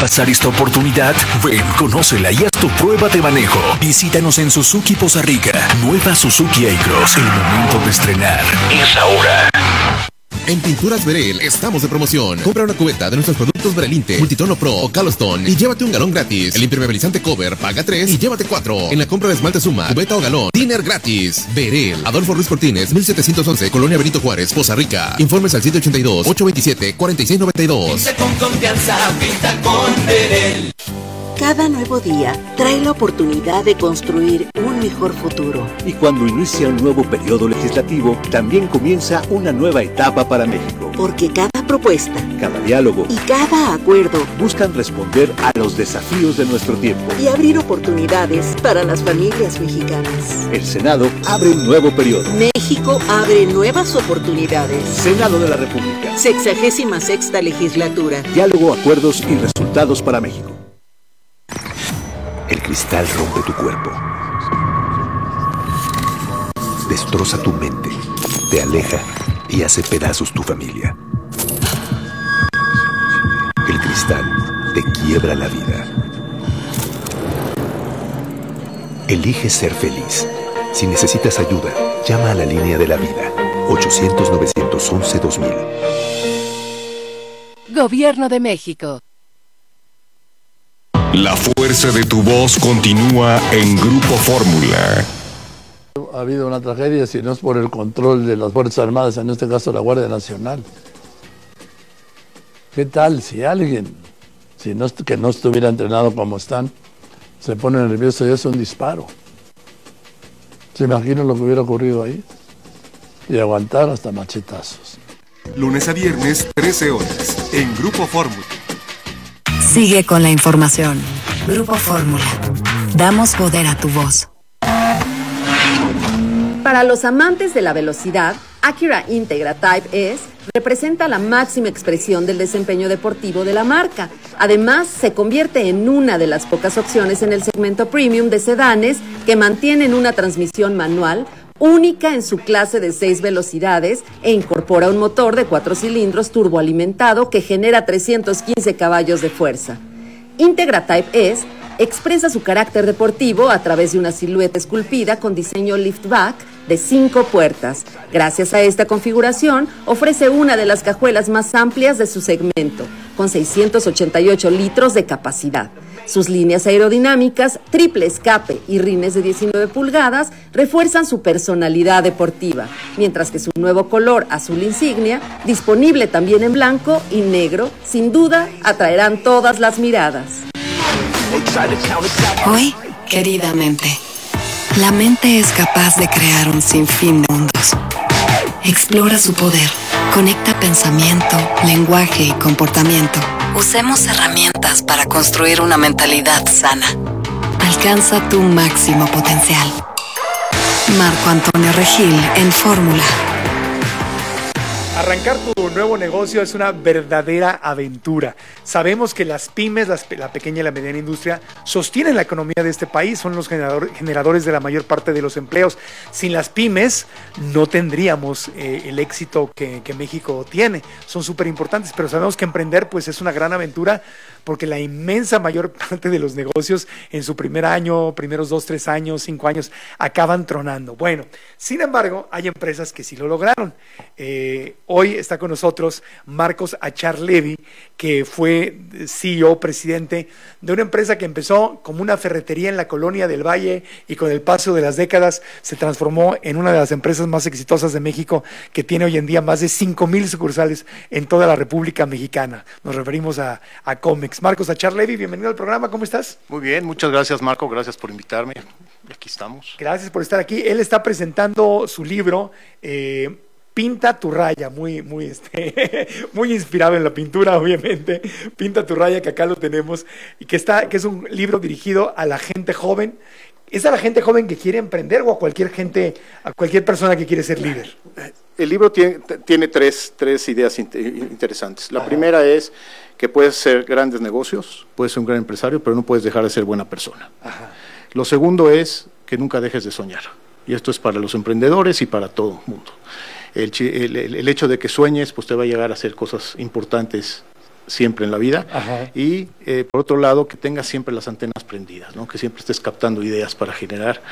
pasar esta oportunidad? Ven, conócela y haz tu prueba de manejo. Visítanos en Suzuki Poza Rica. Nueva Suzuki A-Cross. El momento de estrenar es ahora. En Pinturas Verel estamos de promoción. Compra una cubeta de nuestros productos Verelinte, Multitono Pro o Calostone y llévate un galón gratis. El impermeabilizante Cover paga 3 y llévate 4. En la compra de esmalte Suma, cubeta o galón, dinner gratis. Verel, Adolfo Ruiz Cortines, 1711, Colonia Benito Juárez, Poza Rica. Informes al 782-827-4692. Pinta con confianza, pinta con Verel. Cada nuevo día trae la oportunidad de construir un mejor futuro. Y cuando inicia un nuevo periodo legislativo, también comienza una nueva etapa para México. Porque cada propuesta, cada diálogo y cada acuerdo buscan responder a los desafíos de nuestro tiempo y abrir oportunidades para las familias mexicanas. El Senado abre un nuevo periodo. México abre nuevas oportunidades. Senado de la República. 66ª legislatura. Diálogo, acuerdos y resultados para México. El cristal rompe tu cuerpo, destroza tu mente, te aleja y hace pedazos tu familia. El cristal te quiebra la vida. Elige ser feliz. Si necesitas ayuda, llama a la línea de la vida, 800-911-2000. Gobierno de México. La fuerza de tu voz continúa en Grupo Fórmula. Ha habido una tragedia si no es por el control de las Fuerzas Armadas, en este caso la Guardia Nacional. ¿Qué tal si alguien, que no estuviera entrenado como están, se pone nervioso y hace un disparo? ¿Se imaginan lo que hubiera ocurrido ahí? Y aguantar hasta machetazos. Lunes a viernes, 13 horas, en Grupo Fórmula. Sigue con la información. Grupo Fórmula. Damos poder a tu voz. Para los amantes de la velocidad, Acura Integra Type S representa la máxima expresión del desempeño deportivo de la marca. Además, se convierte en una de las pocas opciones en el segmento premium de sedanes que mantienen una transmisión manual única en su clase de 6 velocidades e incorpora un motor de 4 cilindros turboalimentado que genera 315 caballos de fuerza. Integra Type S expresa su carácter deportivo a través de una silueta esculpida con diseño liftback de 5 puertas. Gracias a esta configuración, ofrece una de las cajuelas más amplias de su segmento, con 688 litros de capacidad. Sus líneas aerodinámicas, triple escape y rines de 19 pulgadas refuerzan su personalidad deportiva, mientras que su nuevo color azul insignia, disponible también en blanco y negro, sin duda atraerán todas las miradas. Hoy, queridamente, la mente es capaz de crear un sinfín de mundos. Explora su poder, conecta pensamiento, lenguaje y comportamiento. Usemos herramientas para construir una mentalidad sana. Alcanza tu máximo potencial. Marco Antonio Regil en Fórmula. Arrancar tu nuevo negocio es una verdadera aventura. Sabemos que las pymes, la pequeña y la mediana industria, sostienen la economía de este país, son los generadores de la mayor parte de los empleos. Sin las pymes no tendríamos el éxito que México tiene. Son súper importantes, pero sabemos que emprender pues es una gran aventura porque la inmensa mayor parte de los negocios en su primer año, primeros 2, 3 años, 5 años, acaban tronando. Bueno, sin embargo, hay empresas que sí lo lograron. Hoy está con nosotros Marcos Achar-Levy, que fue CEO, presidente de una empresa que empezó como una ferretería en la Colonia del Valle y con el paso de las décadas se transformó en una de las empresas más exitosas de México, que tiene hoy en día más de 5,000 sucursales en toda la República Mexicana. Nos referimos a Comex. Marcos Achar-Levy, bienvenido al programa, ¿cómo estás? Muy bien, muchas gracias Marco, gracias por invitarme, aquí estamos. Gracias por estar aquí. Él está presentando su libro, Pinta tu raya, muy inspirado en la pintura, obviamente. Pinta tu raya, que acá lo tenemos, y que es un libro dirigido a la gente joven. ¿Es a la gente joven que quiere emprender o a cualquier persona que quiere ser líder? El libro tiene tres ideas interesantes. La primera es que puedes hacer grandes negocios, puedes ser un gran empresario, pero no puedes dejar de ser buena persona. Ajá. Lo segundo es que nunca dejes de soñar. Y esto es para los emprendedores y para todo el mundo. El hecho de que sueñes, pues te va a llegar a hacer cosas importantes siempre en la vida. Ajá. Y por otro lado, que tengas siempre las antenas prendidas, ¿no? Que siempre estés captando ideas para generar.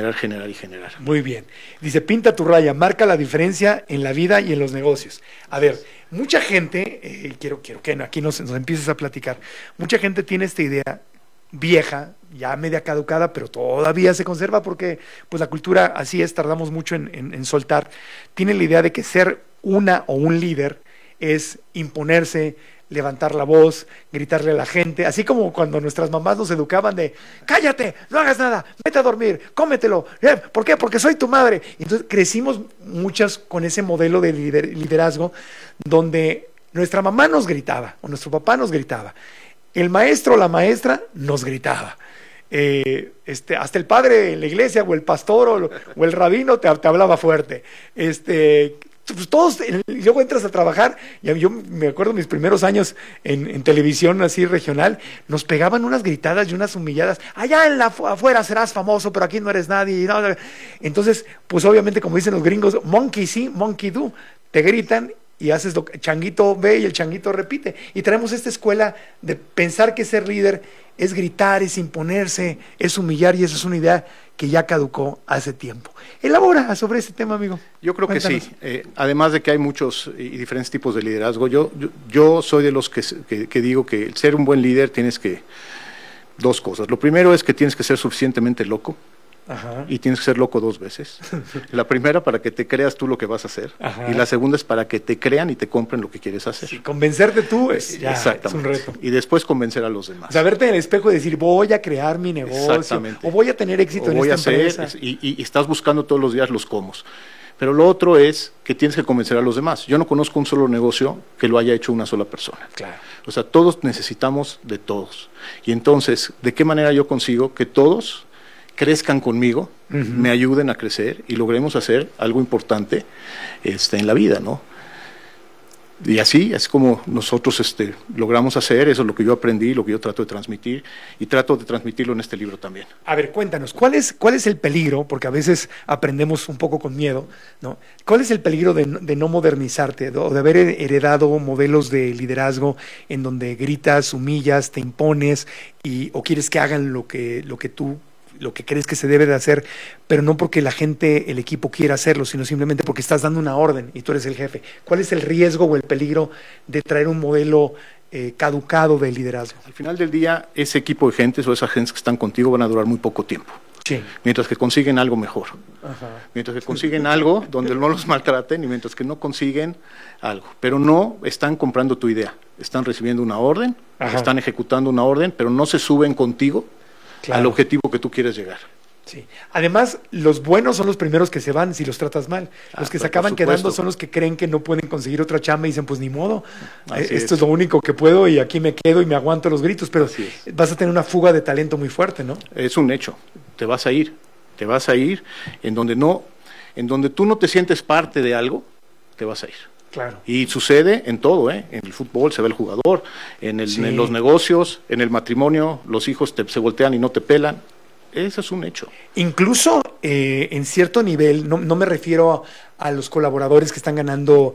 Muy bien. Dice, pinta tu raya, marca la diferencia en la vida y en los negocios. A ver, mucha gente, quiero que aquí nos empieces a platicar, mucha gente tiene esta idea vieja, ya media caducada, pero todavía se conserva porque pues la cultura así es, tardamos mucho en soltar. Tiene la idea de que ser una o un líder es imponerse, levantar la voz, gritarle a la gente, así como cuando nuestras mamás nos educaban de cállate, no hagas nada, vete a dormir, cómetelo. ¿Por qué? Porque soy tu madre. Entonces crecimos muchas con ese modelo de liderazgo donde nuestra mamá nos gritaba o nuestro papá nos gritaba, el maestro o la maestra nos gritaba. Hasta el padre en la iglesia o el pastor o el rabino te hablaba fuerte. Pues todos, luego entras a trabajar, y yo me acuerdo mis primeros años en televisión así regional, nos pegaban unas gritadas y unas humilladas, allá afuera serás famoso, pero aquí no eres nadie. No. Entonces, pues obviamente como dicen los gringos, monkey see, monkey do, te gritan y haces lo que el changuito ve y el changuito repite. Y traemos esta escuela de pensar que ser líder es gritar, es imponerse, es humillar, y esa es una idea que ya caducó hace tiempo. Elabora sobre este tema, amigo. Yo creo Cuéntanos. que sí. Además de que hay muchos y diferentes tipos de liderazgo, yo soy de los que digo que el ser un buen líder tienes que... Dos cosas. Lo primero es que tienes que ser suficientemente loco. Ajá. Y tienes que ser loco 2 veces. La primera para que te creas tú lo que vas a hacer. Ajá. Y la segunda es para que te crean y te compren lo que quieres hacer. Sí, convencerte tú es un reto. Y después convencer a los demás. O sea, verte en el espejo y decir, voy a crear mi negocio, o voy a tener éxito en esta empresa. Y estás buscando todos los días los cómo. Pero lo otro es que tienes que convencer a los demás. Yo no conozco un solo negocio que lo haya hecho una sola persona. Claro. O sea, todos necesitamos de todos. Y entonces, ¿de qué manera yo consigo que todos crezcan conmigo, me ayuden a crecer y logremos hacer algo importante en la vida, ¿no? Y así es como nosotros logramos hacer, eso es lo que yo aprendí, lo que yo trato de transmitir, y trato de transmitirlo en este libro también. A ver, cuéntanos, ¿cuál es el peligro? Porque a veces aprendemos un poco con miedo, ¿no? ¿Cuál es el peligro de no modernizarte, o de haber heredado modelos de liderazgo en donde gritas, humillas, te impones, o quieres que hagan lo que crees que se debe de hacer, pero no porque la gente, el equipo quiera hacerlo, sino simplemente porque estás dando una orden y tú eres el jefe? ¿Cuál es el riesgo o el peligro de traer un modelo caducado de liderazgo? Al final del día, ese equipo de gentes o esas gentes que están contigo van a durar muy poco tiempo. Sí. Mientras que consiguen algo mejor. Ajá. Mientras que consiguen algo donde no los maltraten, y mientras que no consiguen algo. Pero no están comprando tu idea. Están recibiendo una orden, están ejecutando una orden, pero no se suben contigo al objetivo que tú quieres llegar. Sí. Además, los buenos son los primeros que se van si los tratas mal. Los que se acaban quedando son los que creen que no pueden conseguir otra chamba y dicen, pues ni modo, esto es lo único que puedo y aquí me quedo y me aguanto los gritos, pero vas a tener una fuga de talento muy fuerte, ¿no? Es un hecho, te vas a ir en donde tú no te sientes parte de algo, te vas a ir. Claro. Y sucede en todo, en el fútbol se ve el jugador, en los negocios, en el matrimonio, los hijos se voltean y no te pelan. Ese es un hecho. Incluso en cierto nivel, no me refiero a los colaboradores que están ganando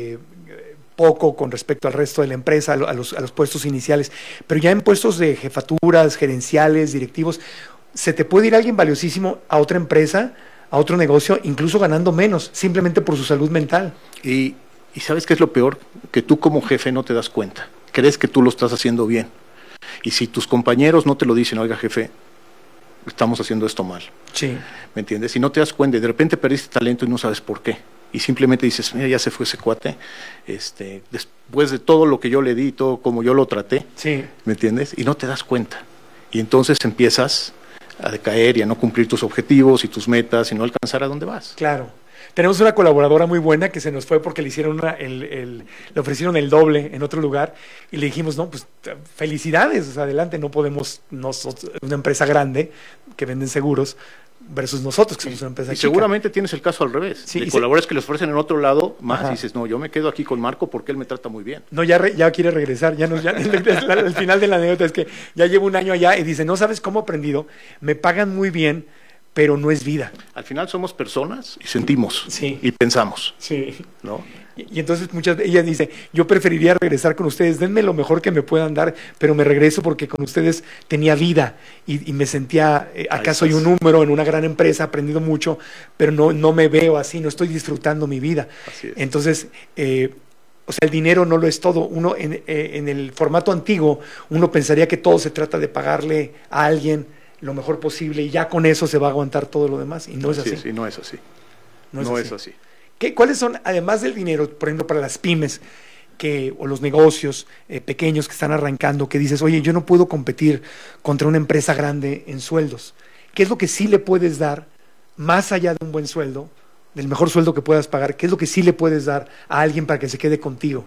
poco con respecto al resto de la empresa, a los puestos iniciales, pero ya en puestos de jefaturas, gerenciales, directivos, se te puede ir alguien valiosísimo a otra empresa, a otro negocio, incluso ganando menos, simplemente por su salud mental. Y ¿sabes qué es lo peor? Que tú como jefe no te das cuenta. Crees que tú lo estás haciendo bien. Y si tus compañeros no te lo dicen, oiga jefe, estamos haciendo esto mal. Sí. ¿Me entiendes? Y no te das cuenta, y de repente perdiste talento y no sabes por qué. Y simplemente dices, mira, ya se fue ese cuate. Después de todo lo que yo le di, todo como yo lo traté. Sí. ¿Me entiendes? Y no te das cuenta. Y entonces empiezas a decaer y a no cumplir tus objetivos y tus metas y no alcanzar a dónde vas. Claro. Tenemos una colaboradora muy buena que se nos fue porque le hicieron le ofrecieron el doble en otro lugar y le dijimos, no, pues felicidades, o sea, adelante, no podemos, una empresa grande que venden seguros versus nosotros que somos una empresa chica. Seguramente tienes el caso al revés, de colaboradores que les ofrecen en otro lado más. Y dices, no, yo me quedo aquí con Marco porque él me trata muy bien. No, ya quiere regresar, el final de la anécdota es que ya llevo un año allá y dice, no sabes cómo he aprendido, me pagan muy bien, pero no es vida. Al final somos personas y sentimos y pensamos. Sí. ¿No? Y entonces ella dice, yo preferiría regresar con ustedes, denme lo mejor que me puedan dar, pero me regreso porque con ustedes tenía vida y me sentía, acá soy un número en una gran empresa, aprendido mucho, pero no me veo así, no estoy disfrutando mi vida. Así es. Entonces, o sea, el dinero no lo es todo. Uno en el formato antiguo, uno pensaría que todo se trata de pagarle a alguien lo mejor posible y ya con eso se va a aguantar todo lo demás, y no es así. Sí, no es así. No es así. ¿Cuáles son, además del dinero, por ejemplo, para las pymes o los negocios pequeños que están arrancando, que dices, oye, yo no puedo competir contra una empresa grande en sueldos? ¿Qué es lo que sí le puedes dar, más allá de un buen sueldo, del mejor sueldo que puedas pagar? ¿Qué es lo que sí le puedes dar a alguien para que se quede contigo?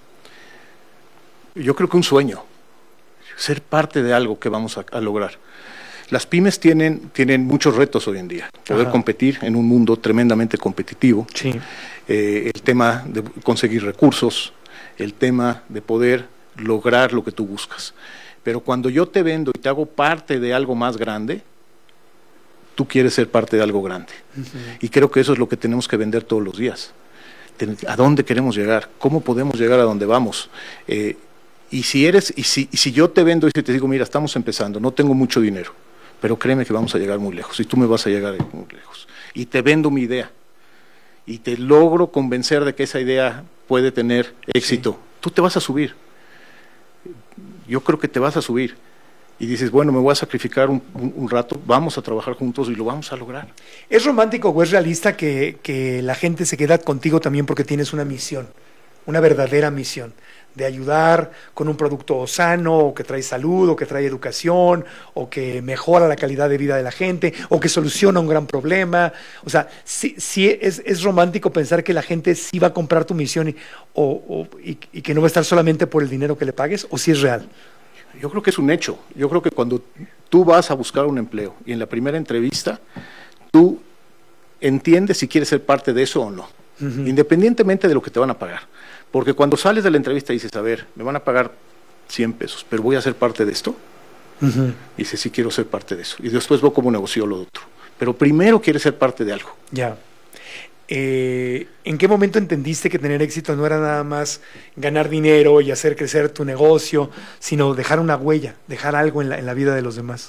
Yo creo que un sueño, ser parte de algo que vamos a lograr. Las pymes tienen muchos retos hoy en día. Poder competir en un mundo tremendamente competitivo. Sí. El tema de conseguir recursos, el tema de poder lograr lo que tú buscas. Pero cuando yo te vendo y te hago parte de algo más grande, tú quieres ser parte de algo grande. Y creo que eso es lo que tenemos que vender todos los días. ¿A dónde queremos llegar? ¿Cómo podemos llegar a donde vamos? Y si yo te vendo y te digo, mira, estamos empezando, no tengo mucho dinero, pero créeme que vamos a llegar muy lejos y tú me vas a llegar muy lejos. Y te vendo mi idea y te logro convencer de que esa idea puede tener éxito. Tú te vas a subir. Yo creo que te vas a subir. Y dices, bueno, me voy a sacrificar un rato, vamos a trabajar juntos y lo vamos a lograr. ¿Es romántico o es realista que la gente se queda contigo también porque tienes una misión, una verdadera misión? De ayudar con un producto sano, o que trae salud, o que trae educación, o que mejora la calidad de vida de la gente, o que soluciona un gran problema. O sea, sí es romántico pensar que la gente sí va a comprar tu misión y que no va a estar solamente por el dinero que le pagues, o sí es real. Yo creo que es un hecho. Yo creo que cuando tú vas a buscar un empleo y en la primera entrevista tú entiendes si quieres ser parte de eso o no, independientemente de lo que te van a pagar. Porque cuando sales de la entrevista y dices, a ver, me van a pagar 100 pesos, pero voy a ser parte de esto. Y dices, sí, quiero ser parte de eso. Y después veo cómo negocio lo otro. Pero primero quieres ser parte de algo. Ya. ¿En qué momento entendiste que tener éxito no era nada más ganar dinero y hacer crecer tu negocio, sino dejar una huella, dejar algo en la vida de los demás?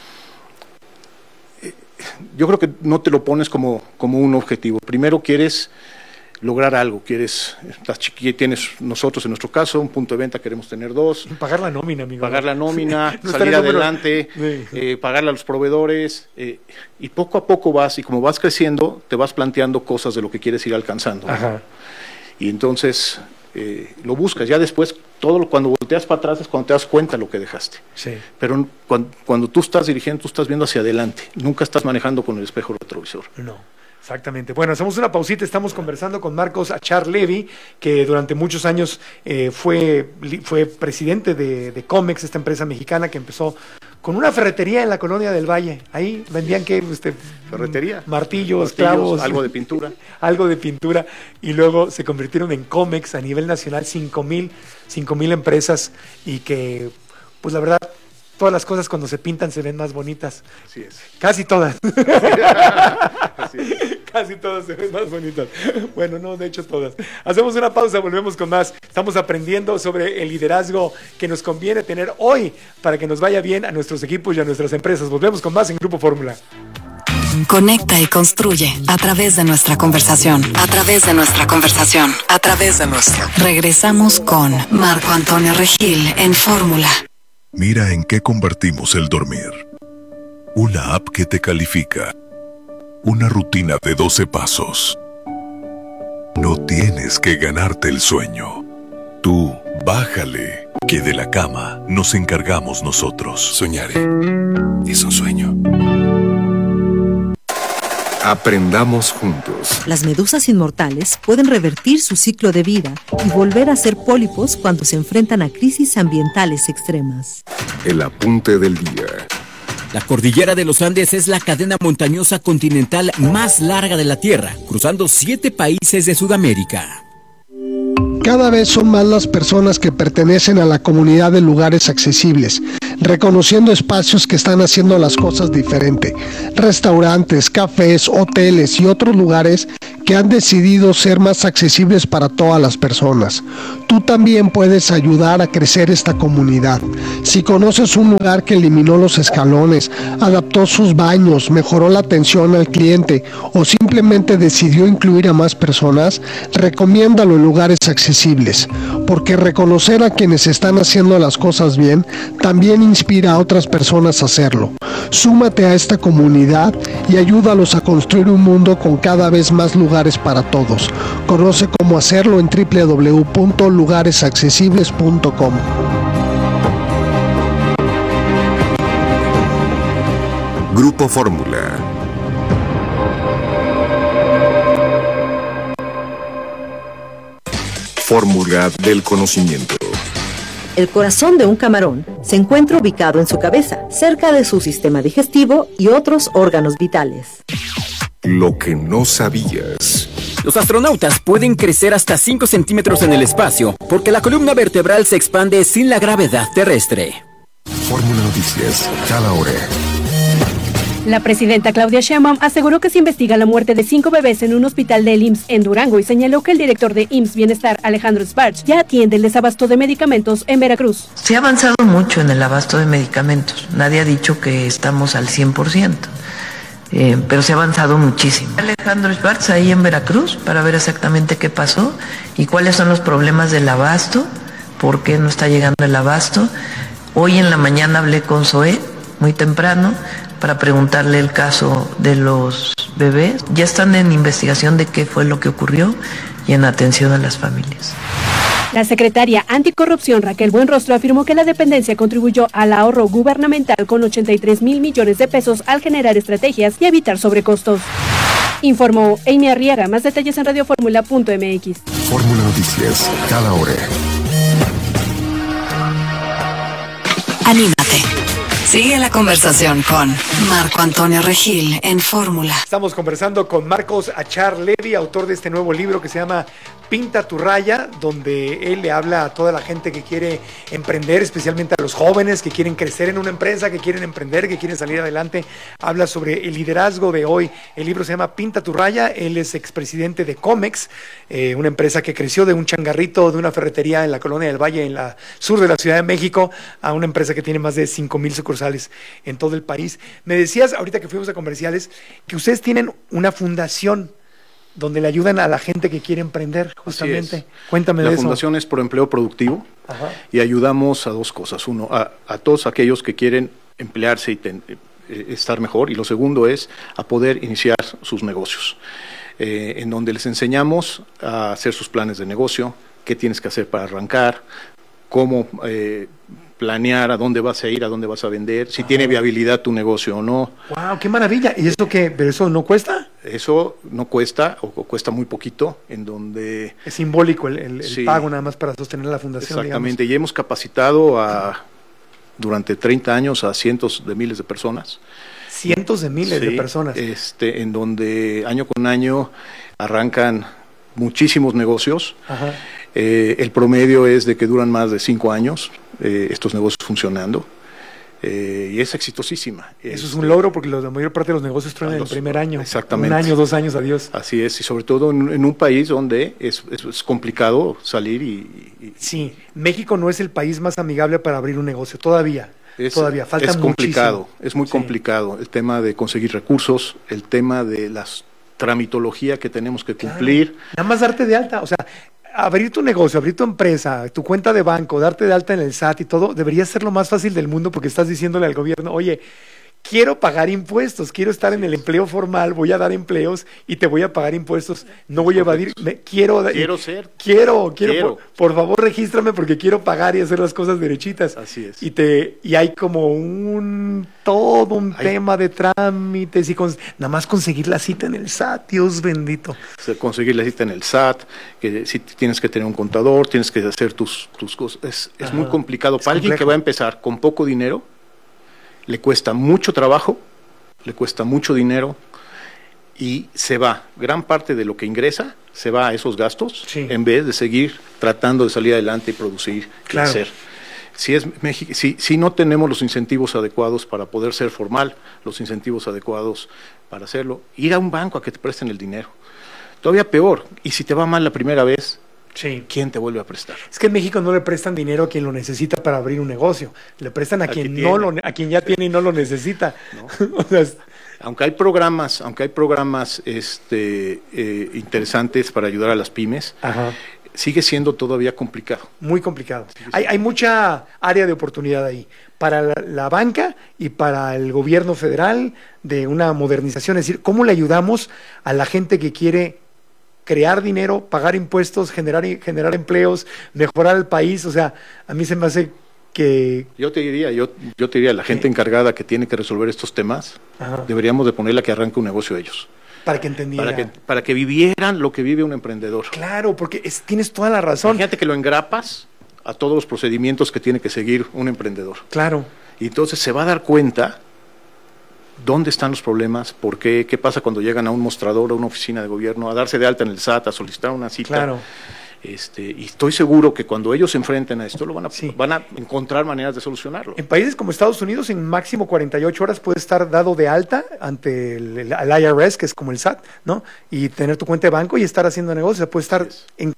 Yo creo que no te lo pones como un objetivo. Primero quieres lograr algo, tienes nosotros en nuestro caso un punto de venta, queremos tener 2. Pagar la nómina, amigo. Pagar la nómina, salir adelante, pagarle a los proveedores, y poco a poco y como vas creciendo, te vas planteando cosas de lo que quieres ir alcanzando. Y entonces lo buscas, ya después, cuando volteas para atrás es cuando te das cuenta de lo que dejaste. Sí. Pero cuando tú estás dirigiendo, tú estás viendo hacia adelante, nunca estás manejando con el espejo retrovisor. No. Exactamente. Bueno, hacemos una pausita, estamos conversando con Marcos Achar Levy, que durante muchos años fue presidente de Comex, esta empresa mexicana que empezó con una ferretería en la Colonia del Valle. Ahí vendían ferretería, martillos, clavos, algo de pintura. Algo de pintura, y luego se convirtieron en Comex a nivel nacional, 5,000 empresas, y que, pues la verdad, todas las cosas cuando se pintan se ven más bonitas. Así es. Casi todas. Así es. Casi todas se ven más bonitas. Bueno, no, de hecho todas. Hacemos una pausa, volvemos con más. Estamos aprendiendo sobre el liderazgo que nos conviene tener hoy para que nos vaya bien a nuestros equipos y a nuestras empresas. Volvemos con más en Grupo Fórmula. Conecta y construye a través de nuestra conversación. A través de nuestra conversación. A través de nuestra. Regresamos con Marco Antonio Regil en Fórmula. Mira en qué convertimos el dormir. Una app que te califica. Una rutina de 12 pasos. No tienes que ganarte el sueño. Tú, bájale, que de la cama nos encargamos nosotros. Soñaré. Es un sueño. Aprendamos juntos. Las medusas inmortales pueden revertir su ciclo de vida y volver a ser pólipos cuando se enfrentan a crisis ambientales extremas. El apunte del día. La cordillera de los Andes es la cadena montañosa continental más larga de la Tierra, cruzando 7 países de Sudamérica. Cada vez son más las personas que pertenecen a la comunidad de lugares accesibles, reconociendo espacios que están haciendo las cosas diferente. Restaurantes, cafés, hoteles y otros lugares que han decidido ser más accesibles para todas las personas. Tú también puedes ayudar a crecer esta comunidad. Si conoces un lugar que eliminó los escalones, adaptó sus baños, mejoró la atención al cliente o simplemente decidió incluir a más personas, recomiéndalo en lugares accesibles, porque reconocer a quienes están haciendo las cosas bien también inspira a otras personas a hacerlo. Súmate a esta comunidad y ayúdalos a construir un mundo con cada vez más lugares para todos. Conoce cómo hacerlo en www.lugaresaccesibles.com. Grupo Fórmula. Fórmula del conocimiento. El corazón de un camarón se encuentra ubicado en su cabeza, cerca de su sistema digestivo y otros órganos vitales. Lo que no sabías. Los astronautas pueden crecer hasta 5 centímetros en el espacio porque la columna vertebral se expande sin la gravedad terrestre. Fórmula Noticias, cada hora. La presidenta Claudia Sheinbaum aseguró que se investiga la muerte de 5 bebés en un hospital del IMSS en Durango y señaló que el director de IMSS Bienestar, Alejandro Sparch, ya atiende el desabasto de medicamentos en Veracruz. Se ha avanzado mucho en el abasto de medicamentos. Nadie ha dicho que estamos al 100%, pero se ha avanzado muchísimo. Alejandro Sparch ahí en Veracruz para ver exactamente qué pasó y cuáles son los problemas del abasto, por qué no está llegando el abasto. Hoy en la mañana hablé con Zoé muy temprano para preguntarle el caso de los bebés. Ya están en investigación de qué fue lo que ocurrió y en atención a las familias. La secretaria anticorrupción Raquel Buenrostro afirmó que la dependencia contribuyó al ahorro gubernamental con 83,000 millones de pesos al generar estrategias y evitar sobrecostos. Informó Amy Arriaga. Más detalles en radioformula.mx. Fórmula Noticias, cada hora. Anímate. Sigue la conversación con Marco Antonio Regil en Fórmula. Estamos conversando con Marcos Achar Levy, autor de este nuevo libro que se llama Pinta tu raya, donde él le habla a toda la gente que quiere emprender, especialmente a los jóvenes que quieren crecer en una empresa, que quieren emprender, que quieren salir adelante. Habla sobre el liderazgo de hoy. El libro se llama Pinta tu raya. Él es expresidente de Comex, una empresa que creció de un changarrito, de una ferretería en la Colonia del Valle, en la sur de la Ciudad de México, a una empresa que tiene más de 5,000 sucursales en todo el país. Me decías, ahorita que fuimos a comerciales, que ustedes tienen una fundación donde le ayudan a la gente que quiere emprender, justamente. Cuéntame de eso. La fundación es Pro Empleo Productivo. Ajá. Y ayudamos a dos cosas. Uno, a todos aquellos que quieren emplearse y estar mejor. Y lo segundo es a poder iniciar sus negocios, en donde les enseñamos a hacer sus planes de negocio, qué tienes que hacer para arrancar, cómo planear a dónde vas a ir, a dónde vas a vender, si tiene viabilidad tu negocio o no. ¡Wow! ¡Qué maravilla! ¿Y eso qué? ¿Pero eso no cuesta? Eso no cuesta, o cuesta muy poquito, en donde... Es simbólico el sí, pago nada más para sostener la fundación. Exactamente, digamos. Y hemos capacitado durante 30 años a cientos de miles de personas. Cientos de miles de personas. En donde año con año arrancan muchísimos negocios. Ajá. El promedio es de que duran más de 5 años estos negocios funcionando, y es exitosísima. Eso es un logro porque la mayor parte de los negocios truenan en el primer año. Exactamente. 1 año, 2 años, adiós. Así es, y sobre todo en un país donde es complicado salir Sí, México no es el país más amigable para abrir un negocio, todavía falta es complicado, muchísimo. Es muy complicado el tema de conseguir recursos, el tema de las tramitología que tenemos que cumplir. Claro. Nada más darte de alta, o sea, abrir tu negocio, abrir tu empresa, tu cuenta de banco, darte de alta en el SAT y todo, debería ser lo más fácil del mundo porque estás diciéndole al gobierno, oye, quiero pagar impuestos, quiero estar en el empleo formal, voy a dar empleos y te voy a pagar impuestos, no voy a evadir, quiero, por favor regístrame porque quiero pagar y hacer las cosas derechitas. Así es. Y hay como todo un tema de trámites y nada más conseguir la cita en el SAT, Dios bendito. Conseguir la cita en el SAT, que si tienes que tener un contador, tienes que hacer tus cosas, es muy complicado. Para alguien que va a empezar con poco dinero, le cuesta mucho trabajo, le cuesta mucho dinero y se va, gran parte de lo que ingresa se va a esos gastos, en vez de seguir tratando de salir adelante y producir, crecer. Si no tenemos los incentivos adecuados para poder ser formal, los incentivos adecuados para hacerlo, ir a un banco a que te presten el dinero. Todavía peor. Y si te va mal la primera vez, sí, ¿quién te vuelve a prestar? Es que en México no le prestan dinero a quien lo necesita para abrir un negocio. Le prestan a quien ya tiene y no lo necesita. ¿No? O sea, aunque hay programas interesantes para ayudar a las pymes, ajá, sigue siendo todavía complicado. Muy complicado. Hay mucha área de oportunidad ahí para la banca y para el gobierno federal de una modernización. Es decir, ¿cómo le ayudamos a la gente que quiere crear dinero, pagar impuestos, generar empleos, mejorar el país? O sea, a mí se me hace que... Yo te diría, la gente encargada que tiene que resolver estos temas, ajá, deberíamos de ponerla que arranque un negocio ellos. Para que entendieran. Para que vivieran lo que vive un emprendedor. Claro, porque tienes toda la razón. Imagínate que lo engrapas a todos los procedimientos que tiene que seguir un emprendedor. Claro. Y entonces se va a dar cuenta dónde están los problemas, por qué pasa cuando llegan a un mostrador, a una oficina de gobierno, a darse de alta en el SAT, a solicitar una cita. Claro. Y estoy seguro que cuando ellos se enfrenten a esto, van a encontrar maneras de solucionarlo. En países como Estados Unidos, en máximo 48 horas puedes estar dado de alta ante el IRS, que es como el SAT, ¿no? Y tener tu cuenta de banco y estar haciendo negocios. O sea, puedes estar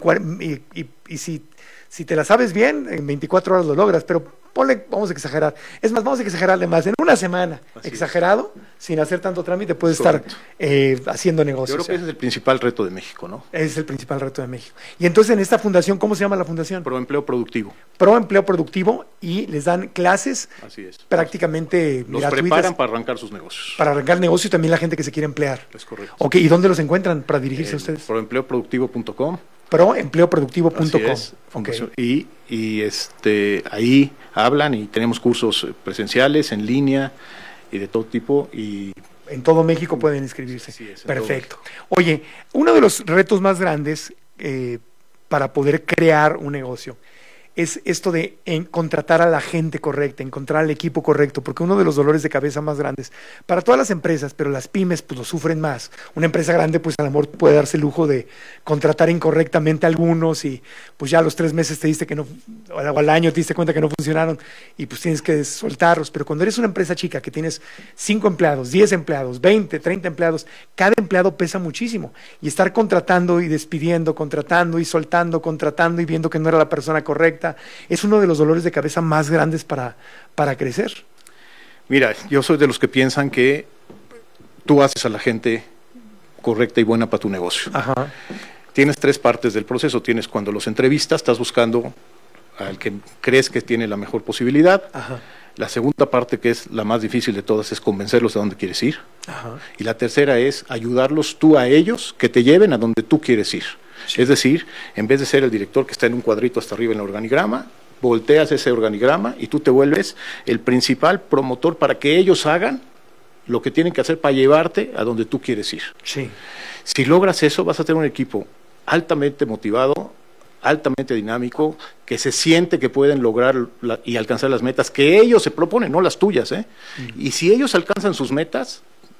y si te la sabes bien, en 24 horas lo logras, pero vamos a exagerar. Es más, vamos a exagerarle más. En una semana, así exagerado, sin hacer tanto trámite, puedes estar haciendo negocios. Yo creo que ese es el principal reto de México, ¿no? Es el principal reto de México. Y entonces en esta fundación, ¿cómo se llama la fundación? Proempleo Productivo. Proempleo Productivo, y les dan clases, así es, prácticamente los gratuitas. Preparan para arrancar sus negocios. Para arrancar negocios y también la gente que se quiere emplear. Es correcto. Ok, ¿y dónde los encuentran para dirigirse a ustedes? Proempleoproductivo.com. Proempleoproductivo.com. Okay. Y ahí hablan y tenemos cursos presenciales, en línea y de todo tipo. Y en todo México pueden inscribirse. Sí, perfecto. Oye, uno de los retos más grandes para poder crear un negocio es esto de contratar a la gente correcta, encontrar al equipo correcto, porque uno de los dolores de cabeza más grandes para todas las empresas, pero las pymes pues lo sufren más. Una empresa grande pues a lo mejor puede darse el lujo de contratar incorrectamente a algunos y pues ya a los 3 meses te diste que no, o al año te diste cuenta que no funcionaron y pues tienes que soltarlos. Pero cuando eres una empresa chica que tienes 5 empleados, 10 empleados, 20, 30 empleados, cada empleado pesa muchísimo, y estar contratando y despidiendo, contratando y soltando, contratando y viendo que no era la persona correcta, es uno de los dolores de cabeza más grandes para crecer. Mira, yo soy de los que piensan que tú haces a la gente correcta y buena para tu negocio. Ajá. Tienes 3 partes del proceso. Tienes cuando los entrevistas, estás buscando al que crees que tiene la mejor posibilidad. Ajá. La segunda parte, que es la más difícil de todas, es convencerlos de dónde quieres ir. Ajá. Y la tercera es ayudarlos tú a ellos que te lleven a donde tú quieres ir. Sí. Es decir, en vez de ser el director que está en un cuadrito hasta arriba en el organigrama, volteas ese organigrama y tú te vuelves el principal promotor para que ellos hagan lo que tienen que hacer para llevarte a donde tú quieres ir. Sí. Si logras eso, vas a tener un equipo altamente motivado, altamente dinámico, que se siente que pueden lograr y alcanzar las metas que ellos se proponen, no las tuyas, ¿eh? Y si ellos alcanzan sus metas,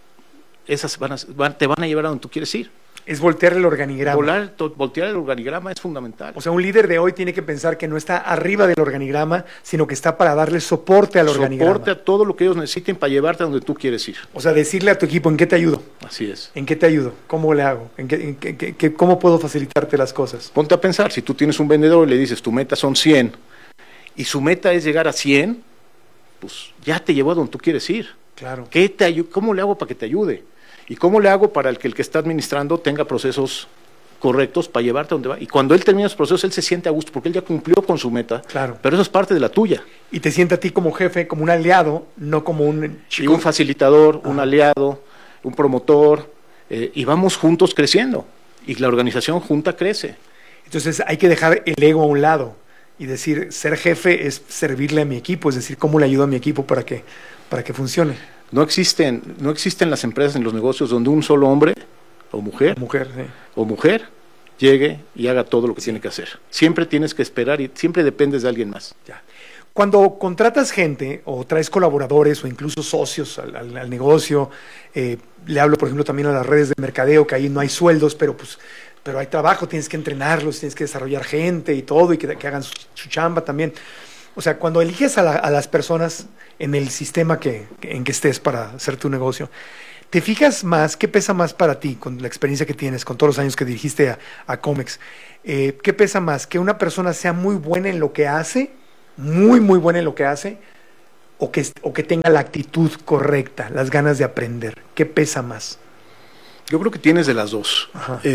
esas te van a llevar a donde tú quieres ir. Es voltear el organigrama. Voltear el organigrama es fundamental. O sea, un líder de hoy tiene que pensar que no está arriba del organigrama, sino que está para darle soporte al organigrama. Soporte a todo lo que ellos necesiten para llevarte a donde tú quieres ir. O sea, decirle a tu equipo, ¿en qué te ayudo? Así es. ¿En qué te ayudo? ¿Cómo le hago? ¿Cómo puedo facilitarte las cosas? Ponte a pensar, si tú tienes un vendedor y le dices, tu meta son 100, y su meta es llegar a 100, pues ya te llevó a donde tú quieres ir. Claro. ¿Cómo le hago para que te ayude? ¿Y cómo le hago para que el que está administrando tenga procesos correctos para llevarte a donde va? Y cuando él termina los procesos, él se siente a gusto porque él ya cumplió con su meta. Claro. Pero eso es parte de la tuya. Y te siente a ti como jefe, como un aliado, no como un chico. Y un facilitador, un aliado, un promotor, y vamos juntos creciendo. Y la organización junta crece. Entonces hay que dejar el ego a un lado y decir, ser jefe es servirle a mi equipo, es decir, cómo le ayudo a mi equipo para que funcione. No existen las empresas en los negocios donde un solo hombre o mujer, llegue y haga todo lo que tiene que hacer. Siempre tienes que esperar y siempre dependes de alguien más. Ya. Cuando contratas gente o traes colaboradores o incluso socios al negocio, le hablo por ejemplo también a las redes de mercadeo, que ahí no hay sueldos, pero hay trabajo, tienes que entrenarlos, tienes que desarrollar gente y todo, y que hagan su chamba también. O sea, cuando eliges a las personas en el sistema en que estés para hacer tu negocio, ¿Te fijas más, qué pesa más para ti con la experiencia que tienes, con todos los años que dirigiste a Comex? ¿Qué pesa más? ¿Que una persona sea muy buena en lo que hace, muy buena en lo que hace, o que tenga la actitud correcta, las ganas de aprender? ¿Qué pesa más? Yo creo que tienes de las dos.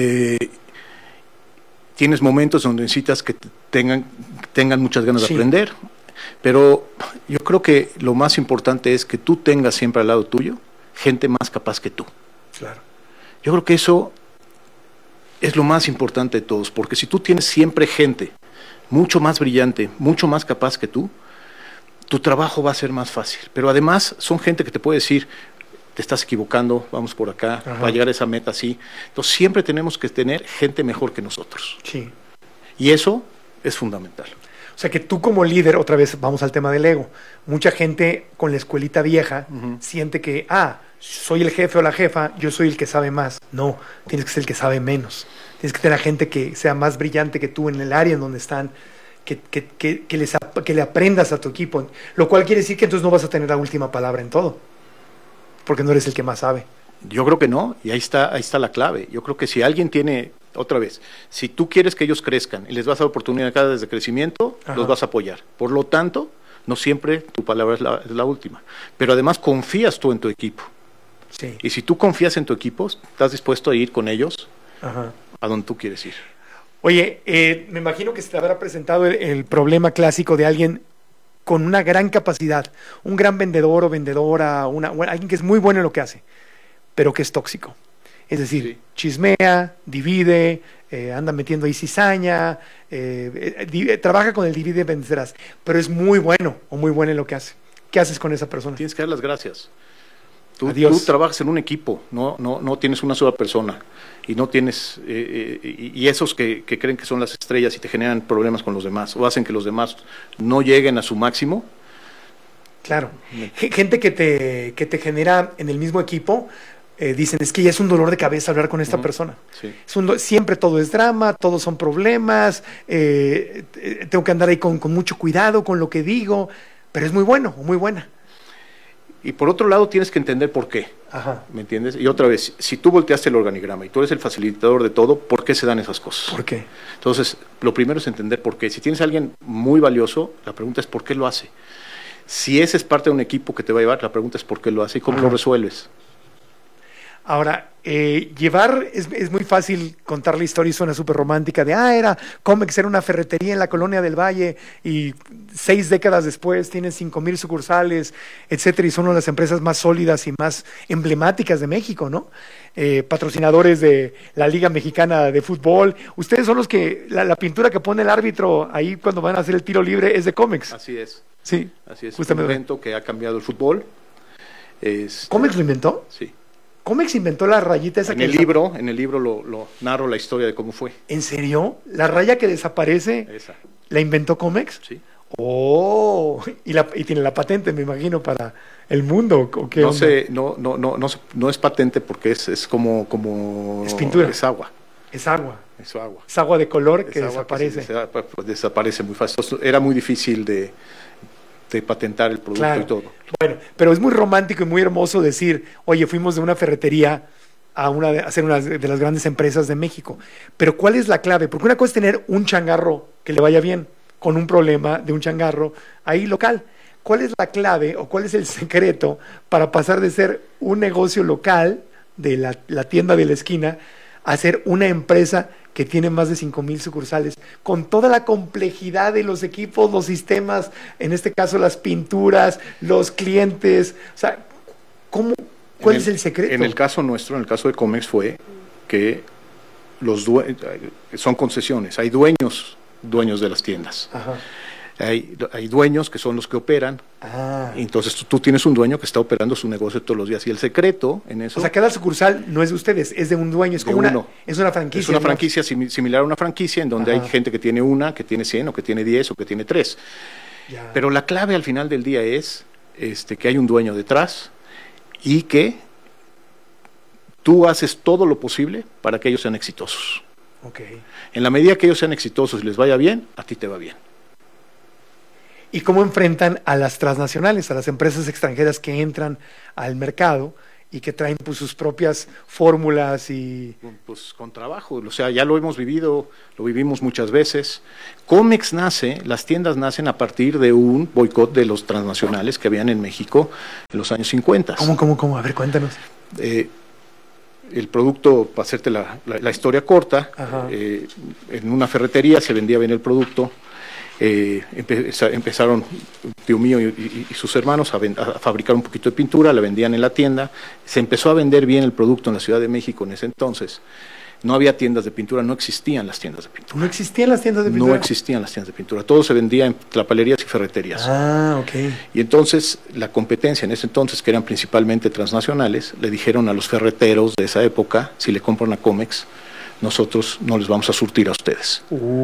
Tienes momentos donde necesitas que tengan muchas ganas de aprender, pero yo creo que lo más importante es que tú tengas siempre al lado tuyo gente más capaz que tú. Claro. Yo creo que eso es lo más importante de todos, porque si tú tienes siempre gente mucho más brillante, mucho más capaz que tú, tu trabajo va a ser más fácil. Pero además son gente que te puede decir, te estás equivocando, vamos por acá, va a llegar a esa meta así. Entonces siempre tenemos que tener gente mejor que nosotros. Sí. Y eso es fundamental. O sea que tú como líder, otra vez vamos al tema del ego, mucha gente con la escuelita vieja siente que, soy el jefe o la jefa, yo soy el que sabe más. No, tienes que ser el que sabe menos. Tienes que tener a gente que sea más brillante que tú en el área en donde están, que le aprendas a tu equipo. Lo cual quiere decir que entonces no vas a tener la última palabra en todo, porque no eres el que más sabe. Yo creo que no, y ahí está la clave. Yo creo que si alguien tiene, otra vez, si tú quieres que ellos crezcan y les vas a dar oportunidades de crecimiento, los vas a apoyar. Por lo tanto, no siempre tu palabra es la última. Pero además confías tú en tu equipo. Sí. Y si tú confías en tu equipo, estás dispuesto a ir con ellos a donde tú quieres ir. Oye, me imagino que se te habrá presentado el problema clásico de alguien con una gran capacidad, un gran vendedor o vendedora, alguien que es muy bueno en lo que hace, pero que es tóxico. Es decir, chismea, divide, anda metiendo ahí cizaña, trabaja con el divide y vencerás, pero es muy bueno o muy buena en lo que hace. ¿Qué haces con esa persona? Tienes que dar las gracias. Tú trabajas en un equipo, no tienes una sola persona, y no tienes y esos que creen que son las estrellas y te generan problemas con los demás o hacen que los demás no lleguen a su máximo. Claro, gente que te genera en el mismo equipo, dicen, es que ya es un dolor de cabeza hablar con esta persona. Sí. Siempre todo es drama, todos son problemas, tengo que andar ahí con mucho cuidado con lo que digo, pero es muy bueno o muy buena. Y por otro lado tienes que entender por qué, ¿me entiendes? Y otra vez, si tú volteaste el organigrama y tú eres el facilitador de todo, ¿por qué se dan esas cosas? ¿Por qué? Entonces, lo primero es entender por qué. Si tienes a alguien muy valioso, la pregunta es ¿por qué lo hace? Si ese es parte de un equipo que te va a llevar, la pregunta es ¿por qué lo hace y cómo lo resuelves? Ahora, es muy fácil contar la historia y suena súper romántica de, Comex era una ferretería en la Colonia del Valle y 6 décadas después tienen 5,000 sucursales, etcétera, y son una de las empresas más sólidas y más emblemáticas de México, ¿no? Patrocinadores de la Liga Mexicana de Fútbol. Ustedes son los que, la pintura que pone el árbitro ahí cuando van a hacer el tiro libre es de Comex. Así es. Sí. Así es. Justamente. Un evento que ha cambiado el fútbol. ¿Comex lo inventó? Sí. ¿Comex inventó la rayita esa en el libro lo narro la historia de cómo fue. ¿En serio? ¿La raya que desaparece la inventó Comex? Sí. Oh, y tiene la patente, me imagino, para el mundo. ¿O qué no onda? sé, no es patente porque es como es pintura. Es agua. Es agua. Es agua. Es agua de color que desaparece. Pues desaparece muy fácil. Entonces, era muy difícil de patentar el producto y todo. Bueno, pero es muy romántico y muy hermoso decir, oye, fuimos de una ferretería a ser una de las grandes empresas de México. Pero ¿cuál es la clave? Porque una cosa es tener un changarro que le vaya bien, con un problema de un changarro ahí local. ¿Cuál es la clave o cuál es el secreto para pasar de ser un negocio local de la tienda de la esquina a ser una empresa que tiene más de 5,000 sucursales, con toda la complejidad de los equipos, los sistemas, en este caso las pinturas, los clientes? O sea, ¿cuál es el secreto? En el caso nuestro, en el caso de Comex, fue que son concesiones, hay dueños de las tiendas. Hay dueños que son los que operan. Entonces tú tienes un dueño que está operando su negocio todos los días. Y el secreto en eso... O sea, cada sucursal no es de ustedes, es de un dueño. Es como es una franquicia. Es una franquicia similar a una franquicia en donde hay gente que tiene una, que tiene 100 o que tiene 10 o que tiene 3. Pero la clave al final del día es que hay un dueño detrás y que tú haces todo lo posible para que ellos sean exitosos. En la medida que ellos sean exitosos y les vaya bien, a ti te va bien. ¿Y cómo enfrentan a las transnacionales, a las empresas extranjeras que entran al mercado y que traen pues sus propias fórmulas y... Pues con trabajo, o sea, ya lo hemos vivido, lo vivimos muchas veces. Comex nace, las tiendas nacen a partir de un boicot de los transnacionales que habían en México en los años 50. ¿Cómo? A ver, cuéntanos. El producto, para hacerte la historia corta, en una ferretería se vendía bien el producto. Empezaron tío mío y sus hermanos a fabricar un poquito de pintura, la vendían en la tienda, se empezó a vender bien el producto en la Ciudad de México en ese entonces. No había tiendas de pintura, no existían las tiendas de pintura. ¿No existían las tiendas de pintura? No existían las tiendas de pintura, todo se vendía en tlapalerías y ferreterías. Ok. Y entonces la competencia en ese entonces, que eran principalmente transnacionales, le dijeron a los ferreteros de esa época, si le compran a Comex, nosotros no les vamos a surtir a ustedes.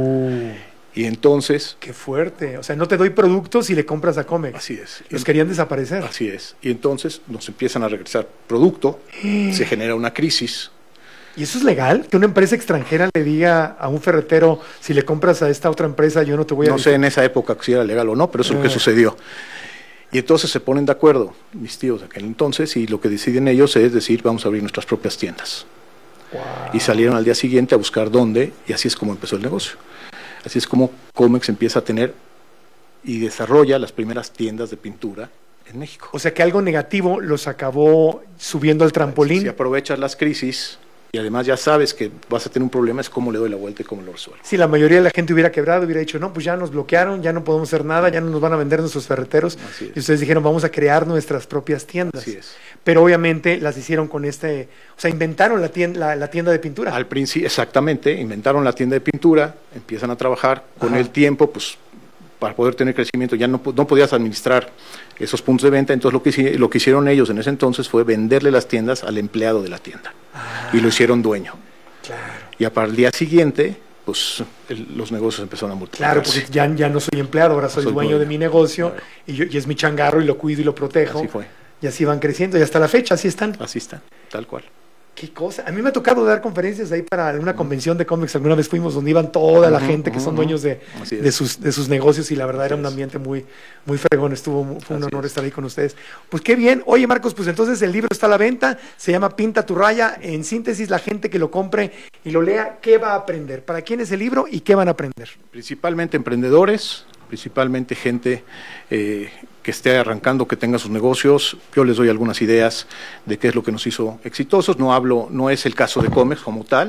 Y entonces... ¡Qué fuerte! O sea, no te doy productos si le compras a Comex. Así es. Los querían desaparecer. Así es. Y entonces nos empiezan a regresar producto, se genera una crisis. ¿Y eso es legal? ¿Que una empresa extranjera le diga a un ferretero, si le compras a esta otra empresa, yo no te voy a... No sé en esa época si era legal o no, pero eso es lo que sucedió. Y entonces se ponen de acuerdo, mis tíos de aquel entonces, y lo que deciden ellos es decir, vamos a abrir nuestras propias tiendas. Wow. Y salieron al día siguiente a buscar dónde, y así es como empezó el negocio. Así es como Comex empieza a tener y desarrolla las primeras tiendas de pintura en México. O sea que algo negativo los acabó subiendo al trampolín. Si aprovechas las crisis y además ya sabes que vas a tener un problema, es cómo le doy la vuelta y cómo lo resuelvo. Si la mayoría de la gente hubiera quebrado, hubiera dicho, no, pues ya nos bloquearon, ya no podemos hacer nada, ya no nos van a vender nuestros ferreteros. Y ustedes dijeron, vamos a crear nuestras propias tiendas. Así es. Pero obviamente las hicieron con o sea, inventaron la tienda de pintura. Al principio, exactamente, inventaron la tienda de pintura, empiezan a trabajar con el tiempo, pues para poder tener crecimiento, ya no podías administrar esos puntos de venta, entonces lo que hicieron ellos en ese entonces fue venderle las tiendas al empleado de la tienda, y lo hicieron dueño. Claro. Y para el día siguiente, pues los negocios empezaron a multiplicar. Claro, porque ya no soy empleado, ahora soy dueño de mi negocio, claro. y es mi changarro y lo cuido y lo protejo. Así fue. Y así van creciendo, y hasta la fecha así están. Así están, tal cual. Qué cosa. A mí me ha tocado dar conferencias ahí para una convención de cómics. Alguna vez fuimos donde iban toda la gente que son dueños de sus negocios, y la verdad era un ambiente muy, muy fregón. Fue un honor estar ahí con ustedes. Pues qué bien. Oye, Marcos, pues entonces el libro está a la venta, se llama Pinta tu raya. En síntesis, la gente que lo compre y lo lea, ¿qué va a aprender? ¿Para quién es el libro y qué van a aprender? Principalmente emprendedores, principalmente gente que esté arrancando, que tenga sus negocios. Yo les doy algunas ideas de qué es lo que nos hizo exitosos. No es el caso de Comex como tal,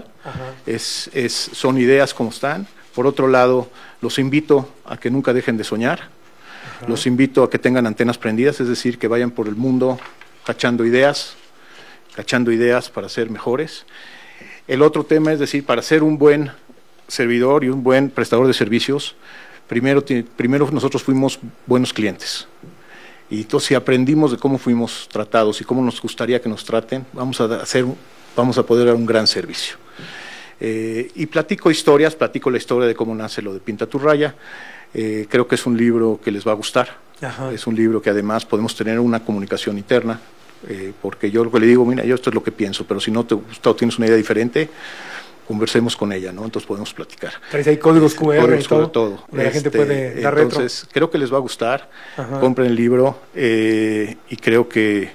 son ideas como están. Por otro lado, los invito a que nunca dejen de soñar. Los invito a que tengan antenas prendidas, es decir, que vayan por el mundo cachando ideas para ser mejores. El otro tema es decir, para ser un buen servidor y un buen prestador de servicios, primero nosotros fuimos buenos clientes, y entonces si aprendimos de cómo fuimos tratados y cómo nos gustaría que nos traten, vamos a poder dar un gran servicio. Y platico la historia de cómo nace lo de Pinta tu raya. Creo que es un libro que les va a gustar. Es un libro que además podemos tener una comunicación interna, porque yo lo que le digo, mira, yo esto es lo que pienso, pero si no te gusta o tienes una idea diferente, conversemos con ella, ¿no? Entonces podemos platicar. Traes ahí códigos QR y todo. La gente puede dar retro. Entonces, creo que les va a gustar. Compren el libro, y creo que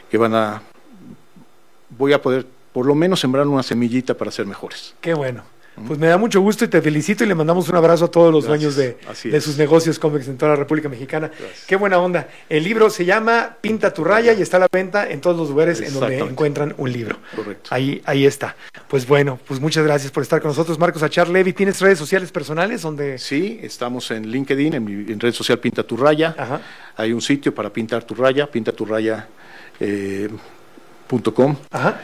voy a poder por lo menos sembrar una semillita para ser mejores. Qué bueno. Pues me da mucho gusto y te felicito, y le mandamos un abrazo a todos los dueños de sus negocios Comex en toda la República Mexicana. Gracias. Qué buena onda. El libro se llama Pinta tu raya y está a la venta en todos los lugares en donde encuentran un libro. Correcto. Ahí está. Pues bueno, pues muchas gracias por estar con nosotros, Marcos Achar Levy. ¿Tienes redes sociales personales donde...? Sí, estamos en LinkedIn, en red social Pinta tu raya. Hay un sitio para pintar tu raya, pintaturraya.com.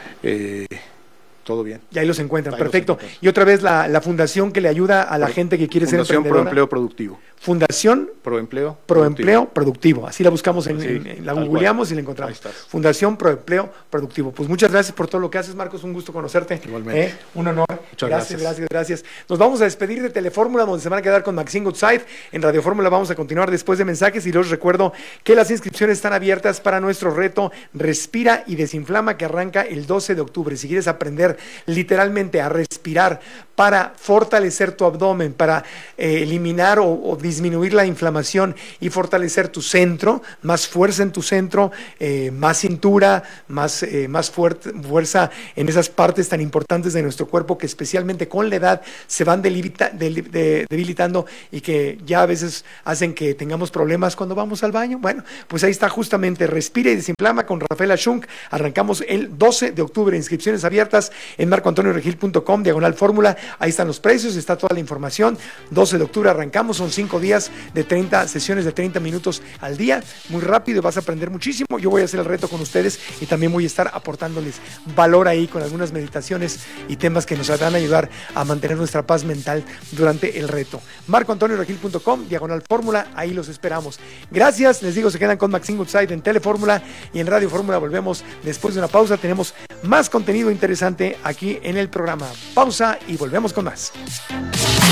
Todo bien. Y ahí los encuentran, perfecto. Y otra vez la fundación que le ayuda a la gente que quiere ser emprendedora. Fundación Proempleo Productivo. Fundación Proempleo Productivo. Así la buscamos, la googleamos y la encontramos. Fundación Proempleo Productivo. Pues muchas gracias por todo lo que haces, Marcos. Un gusto conocerte. Igualmente. Un honor. Muchas gracias. Nos vamos a despedir de Telefórmula, donde se van a quedar con Maxine Goodside. En Radio Fórmula vamos a continuar después de mensajes, y les recuerdo que las inscripciones están abiertas para nuestro reto Respira y Desinflama, que arranca el 12 de octubre. Si quieres aprender literalmente a respirar para fortalecer tu abdomen, para eliminar o disminuir la inflamación y fortalecer tu centro, más fuerza en tu centro, más cintura, más fuerza en esas partes tan importantes de nuestro cuerpo que especialmente con la edad se van debilitando y que ya a veces hacen que tengamos problemas cuando vamos al baño. Bueno, pues ahí está justamente Respira y Desinflama con Rafaela Schunk. Arrancamos el 12 de octubre, inscripciones abiertas en marcoantonioregil.com/fórmula. Ahí están los precios, está toda la información. 12 de octubre arrancamos, son 5 días de 30 sesiones de 30 minutos al día, muy rápido, vas a aprender muchísimo. Yo voy a hacer el reto con ustedes y también voy a estar aportándoles valor ahí con algunas meditaciones y temas que nos van a ayudar a mantener nuestra paz mental durante el reto. marcoantonioregil.com/fórmula, ahí los esperamos. Gracias, les digo, se quedan con Maxine Goodside en Telefórmula y en Radio Fórmula. Volvemos después de una pausa, tenemos más contenido interesante aquí en el programa. Pausa y volvemos con más.